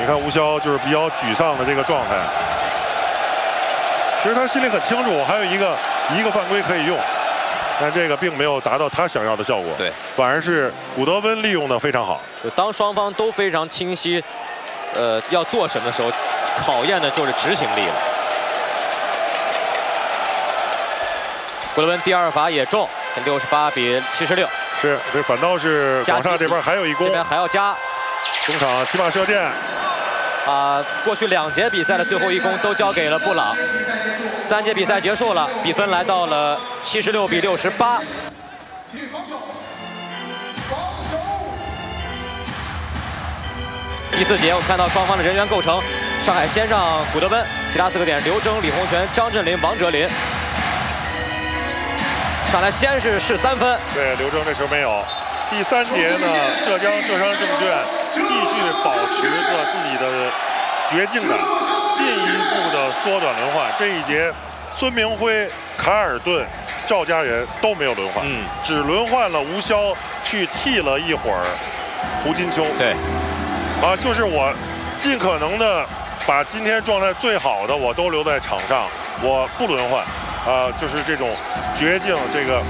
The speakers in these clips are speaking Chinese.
看吴骁就是比较沮丧的这个状态。其实他心里很清楚，还有一个犯规可以用，但这个并没有达到他想要的效果。 对， 反而是古德温利用的非常好。 就当双方都非常清晰，要做什么的时候，考验的就是执行力了。古德温第二罚也中，68比76。 是，这反倒是广厦这边还有一攻， 这边还要加。 中场7码射箭。 过去2节比赛的最后一攻都交给了布朗。3节比赛结束了，比分来到了76比68。第4节，我们看到双方的人员构成：上海先上古德温，其他4个点刘铮、李洪权、张镇麟、王哲林。上来先是试3分， 对，刘铮这球没有。第3节呢，浙商证券继续保持着自己的绝境感，进一步的缩短轮换。这一节，孙明辉、卡尔顿、赵家人都没有轮换，只轮换了吴骁去替了一会儿胡金秋。 对， 就是我尽可能的把今天状态最好的我都留在场上，我不轮换，就是这种绝境，这个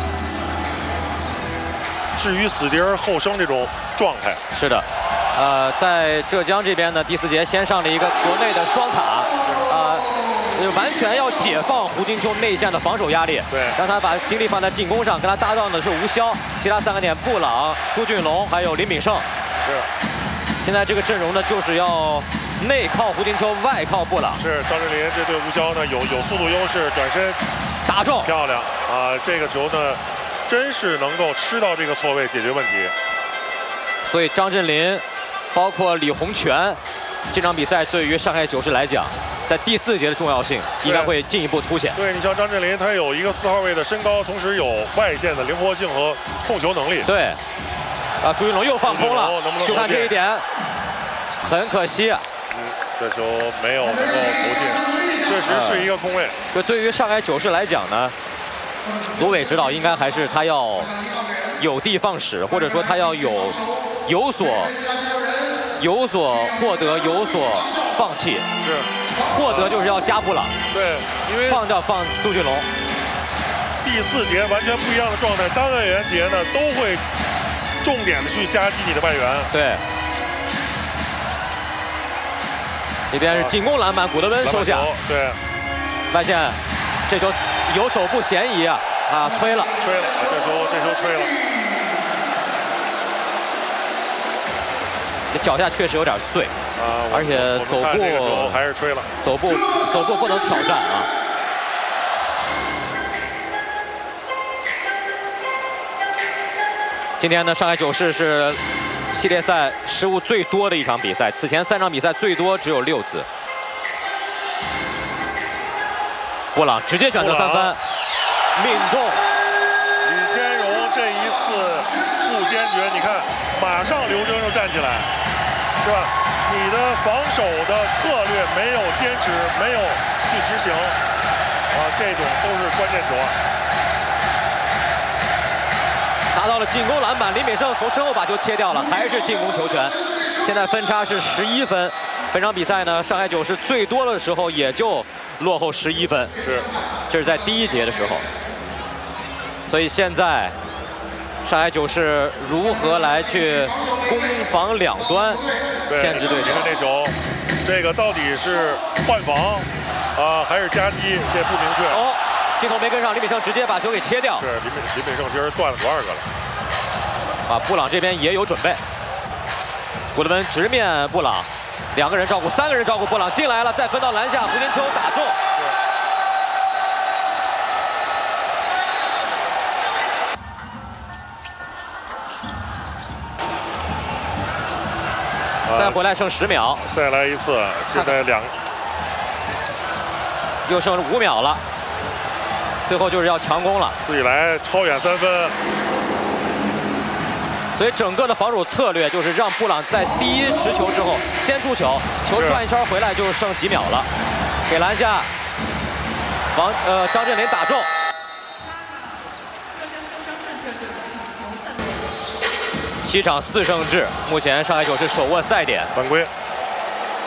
置于死地而后生这种状态。 是的，在浙江这边呢，第4节先上了一个国内的双塔，完全要解放胡金秋内线的防守压力， 对， 让他把精力放在进攻上，跟他搭档的是吴骁，其他3个点布朗、朱俊龙还有林炳胜。 是， 现在这个阵容呢，就是要内靠胡金秋，外靠布朗。 是，张镇麟这对吴骁呢有速度优势，转身打中， 漂亮这个球呢，真是能够吃到这个错位解决问题。 所以张镇麟，包括李洪权，这场比赛对于上海九市来讲，在第4节的重要性应该会进一步凸显。 对，你像张镇麟，他有一个4号位的身高，同时有外线的灵活性和控球能力。 对，朱云龙又放空了， 能不能就看这一点，很可惜。 这球没有能够投进，确实是一个空位。 就对于上海九市来讲呢，卢伟指导应该还是他要有的放矢，或者说他要有所获得，有所放弃。 是， 获得就是要加布朗。 对，因为放朱俊龙。 第4节完全不一样的状态，单外援节呢都会重点的去夹击你的外援。 对。这边是进攻篮板，古德温收下。 对， 外线，这球有走步嫌疑啊！吹了， 这球吹了。 这脚下确实有点碎而且走步还是吹了， 走步不能挑战啊。今天呢，上海九市是系列赛失误最多的一场比赛，此前3场比赛最多只有6次。布朗直接选择3分，命中。 吕天荣这一次不坚决，你看，马上刘铮就站起来，是吧？你的防守的策略没有坚持，没有去执行，这种都是关键球啊。 拿到了进攻篮板，林炳胜从身后把球切掉了，还是进攻球权。现在分差是11分。本场比赛呢，上海九市最多的时候也就落后11分，这是在第1节的时候。所以现在上海九市如何来去攻防两端限制对手？ 这球，这个到底是换防还是夹击？这不明确。 镜头没跟上，林炳胜直接把球给切掉。 是林炳胜今儿断了多少个了？ 布朗这边也有准备。古德温直面布朗，2个人照顾，3个人照顾布朗进来了，再分到篮下，胡金秋打中。再回来剩10秒， 再来一次，现在又剩5秒了。最后就是要强攻了， 自己来超远3分。 所以整个的防守策略就是让布朗在第1持球之后先出球，球转一圈回来就剩几秒了。给篮下，张镇麟打中。7场4胜制，目前上海九市手握赛点。 犯规。